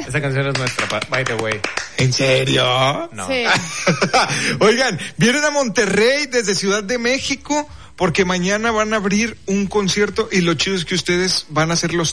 Esa canción es nuestra, by the way. ¿En serio? No. Sí. Oigan, vienen a Monterrey desde Ciudad de México porque mañana van a abrir un concierto y lo chido es que ustedes van a ser los